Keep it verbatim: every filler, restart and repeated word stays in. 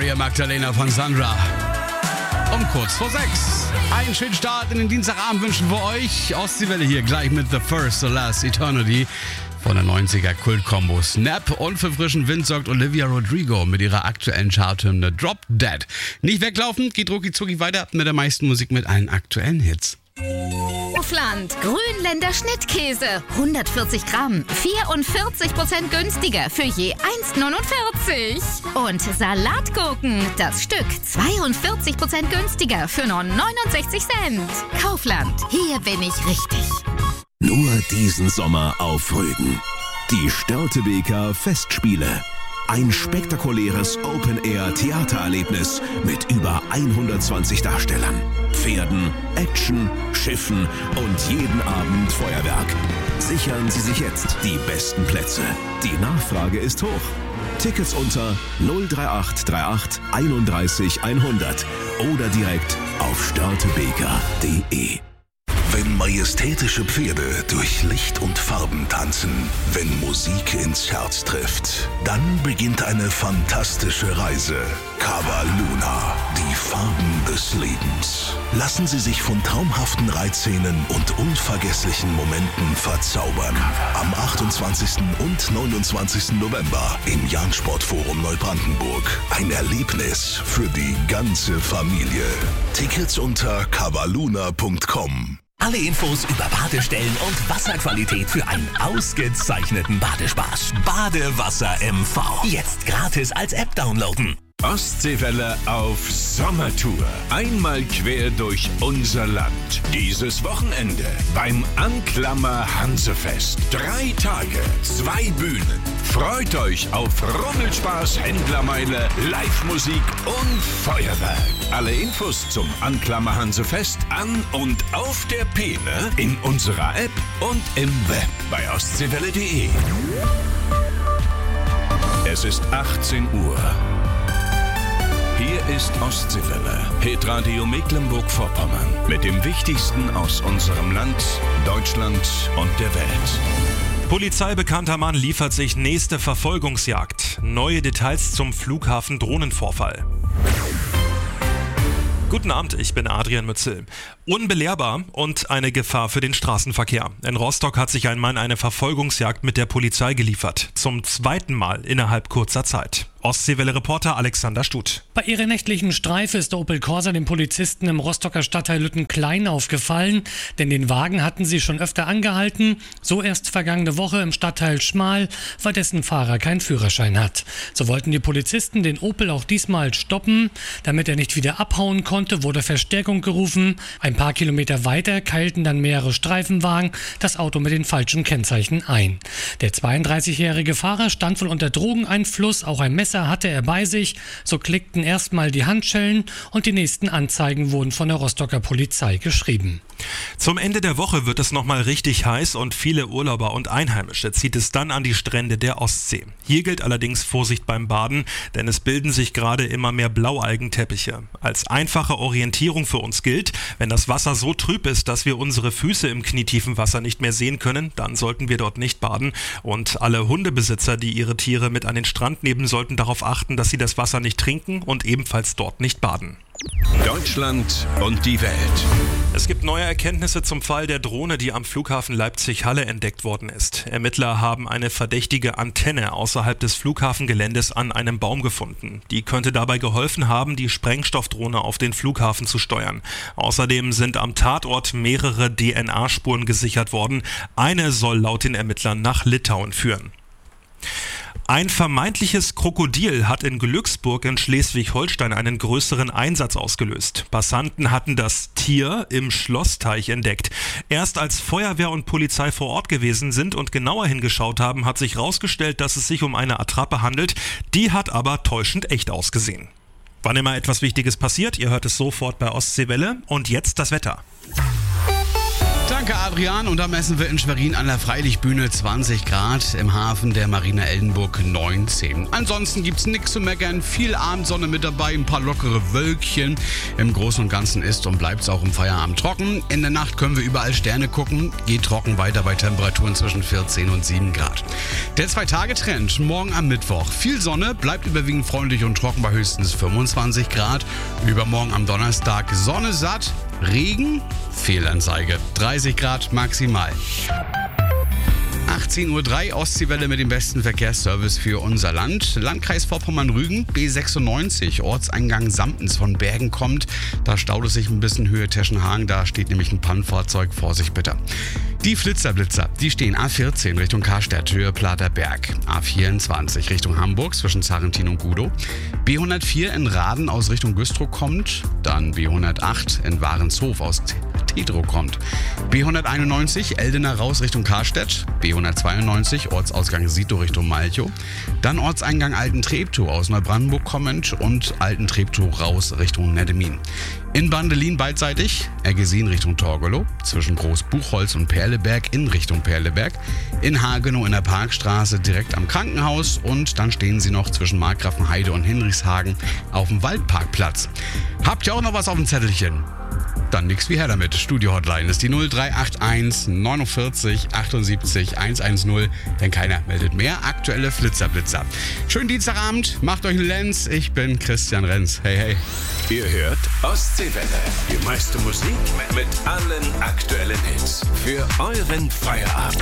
Maria Magdalena von Sandra. Um kurz vor sechs. Einen schönen Start in den Dienstagabend wünschen wir euch. Ostseewelle hier gleich mit The First, The Last Eternity von der neunziger Kult-Kombo Snap. Und für frischen Wind sorgt Olivia Rodrigo mit ihrer aktuellen Charthymne Drop Dead. Nicht weglaufen, geht rucki zucki weiter mit der meisten Musik mit allen aktuellen Hits. Kaufland. Grünländer Schnittkäse. hundertvierzig Gramm. vierundvierzig Prozent günstiger für je eins neunundvierzig. Und Salatgurken. Das Stück zweiundvierzig Prozent günstiger für nur neunundsechzig Cent. Kaufland. Hier bin ich richtig. Nur diesen Sommer auf Rügen. Die Störtebeker Festspiele. Ein spektakuläres Open-Air-Theatererlebnis mit über hundertzwanzig Darstellern, Pferden, Action, Schiffen und jeden Abend Feuerwerk. Sichern Sie sich jetzt die besten Plätze. Die Nachfrage ist hoch. Tickets unter null drei acht drei acht einunddreißig hundert oder direkt auf störtebeker punkt de. Wenn majestätische Pferde durch Licht und Farben tanzen, wenn Musik ins Herz trifft, dann beginnt eine fantastische Reise. Cava Luna, die Farben des Lebens. Lassen Sie sich von traumhaften Reitszenen und unvergesslichen Momenten verzaubern. Am achtundzwanzigsten und neunundzwanzigsten November im Jahn-Sportforum Neubrandenburg. Ein Erlebnis für die ganze Familie. Tickets unter cavaluna punkt com. Alle Infos über Badestellen und Wasserqualität für einen ausgezeichneten Badespaß. Badewasser M V. Jetzt gratis als App downloaden. Ostseewelle auf Sommertour. Einmal quer durch unser Land. Dieses Wochenende beim Anklammer Hansefest. Drei Tage, zwei Bühnen. Freut euch auf Rummelspaß, Händlermeile, Live-Musik und Feuerwerk. Alle Infos zum Anklammer Hansefest an und auf der Peene, in unserer App und im Web bei ostseewelle punkt de. Es ist achtzehn Uhr. Hier ist Ostseewelle, Hitradio Mecklenburg-Vorpommern, mit dem Wichtigsten aus unserem Land, Deutschland und der Welt. Polizeibekannter Mann liefert sich nächste Verfolgungsjagd. Neue Details zum Flughafen-Drohnenvorfall. Guten Abend, ich bin Adrian Mützel. Unbelehrbar und eine Gefahr für den Straßenverkehr. In Rostock hat sich ein Mann eine Verfolgungsjagd mit der Polizei geliefert. Zum zweiten Mal innerhalb kurzer Zeit. Ostseewelle-Reporter Alexander Stuth. Bei ihrer nächtlichen Streife ist der Opel Corsa den Polizisten im Rostocker Stadtteil Lüttenklein aufgefallen, denn den Wagen hatten sie schon öfter angehalten, so erst vergangene Woche im Stadtteil Schmal, weil dessen Fahrer keinen Führerschein hat. So wollten die Polizisten den Opel auch diesmal stoppen. Damit er nicht wieder abhauen konnte, wurde Verstärkung gerufen. Ein paar Kilometer weiter keilten dann mehrere Streifenwagen das Auto mit den falschen Kennzeichen ein. Der zweiunddreißigjährige Fahrer stand wohl unter Drogeneinfluss, auch ein Messer hatte er bei sich, so klickten erstmal die Handschellen und die nächsten Anzeigen wurden von der Rostocker Polizei geschrieben. Zum Ende der Woche wird es nochmal richtig heiß und viele Urlauber und Einheimische zieht es dann an die Strände der Ostsee. Hier gilt allerdings Vorsicht beim Baden, denn es bilden sich gerade immer mehr Blaualgenteppiche. Als einfache Orientierung für uns gilt, wenn das Wasser so trüb ist, dass wir unsere Füße im knietiefen Wasser nicht mehr sehen können, dann sollten wir dort nicht baden. Und alle Hundebesitzer, die ihre Tiere mit an den Strand nehmen, sollten darauf achten, dass sie das Wasser nicht trinken und ebenfalls dort nicht baden. Deutschland und die Welt. Es gibt neue Erkenntnisse zum Fall der Drohne, die am Flughafen Leipzig-Halle entdeckt worden ist. Ermittler haben eine verdächtige Antenne außerhalb des Flughafengeländes an einem Baum gefunden. Die könnte dabei geholfen haben, die Sprengstoffdrohne auf den Flughafen zu steuern. Außerdem sind am Tatort mehrere D N A-Spuren gesichert worden. Eine soll laut den Ermittlern nach Litauen führen. Ein vermeintliches Krokodil hat in Glücksburg in Schleswig-Holstein einen größeren Einsatz ausgelöst. Passanten hatten das Tier im Schlossteich entdeckt. Erst als Feuerwehr und Polizei vor Ort gewesen sind und genauer hingeschaut haben, hat sich herausgestellt, dass es sich um eine Attrappe handelt. Die hat aber täuschend echt ausgesehen. Wann immer etwas Wichtiges passiert, ihr hört es sofort bei Ostseewelle. Und jetzt das Wetter. Danke, Adrian. Und da messen wir in Schwerin an der Freilichtbühne zwanzig Grad, im Hafen der Marina Eldenburg neunzehn. Ansonsten gibt's nichts zu meckern, viel Abendsonne mit dabei, ein paar lockere Wölkchen. Im Großen und Ganzen ist und bleibt's auch im Feierabend trocken. In der Nacht können wir überall Sterne gucken, geht trocken weiter bei Temperaturen zwischen vierzehn und sieben Grad. Der Zwei-Tage-Trend, morgen am Mittwoch. Viel Sonne, bleibt überwiegend freundlich und trocken bei höchstens fünfundzwanzig Grad. Übermorgen am Donnerstag Sonne satt, Regen, Fehlanzeige, dreißig Grad maximal. achtzehn Uhr drei, Ostseewelle mit dem besten Verkehrsservice für unser Land. Landkreis Vorpommern-Rügen, B sechsundneunzig, Ortseingang Samtens von Bergen kommt. Da staut es sich ein bisschen Höhe Teschenhagen, da steht nämlich ein Pannenfahrzeug, Vorsicht bitte. Die Flitzerblitzer, die stehen A vierzehn Richtung Karstadt, Höhe Platerberg. A vierundzwanzig Richtung Hamburg zwischen Sarrentin und Gudow. B hundertvier in Raden aus Richtung Güstrow kommt. Dann B hundertacht in Warenshof aus Tedrow kommt. B hunderteinundneunzig Eldener raus Richtung Karstedt. B hundertzweiundneunzig Ortsausgang Sito Richtung Malchow. Dann Ortseingang Alten-Treptow aus Neubrandenburg kommend und Alten-Treptow raus Richtung Neddemin. In Bandelin beidseitig, Ergesin Richtung Torgelow, zwischen Großbuchholz und Perleberg in Richtung Perleberg, in Hagenow in der Parkstraße direkt am Krankenhaus und dann stehen sie noch zwischen Markgrafenheide und Hinrichshagen auf dem Waldparkplatz. Habt ihr auch noch was auf dem Zettelchen? Dann nix wie her damit. Studio-Hotline ist die null drei acht eins neunundvierzig achtundsiebzig hundertzehn. Denn keiner meldet mehr. Aktuelle Flitzerblitzer. Schönen Dienstagabend, macht euch einen Lenz. Ich bin Christian Renz. Hey, hey. Ihr hört Ostseewelle. Die meiste Musik mit allen aktuellen Hits. Für euren Feierabend.